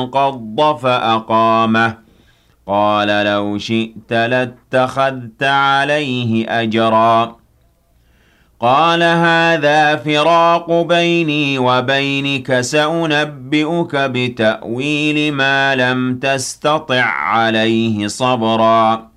وانقض فأقامه قال لو شئت لاتخذت عليه أجرا قال هذا فراق بيني وبينك سأنبئك بتأويل ما لم تستطع عليه صبرا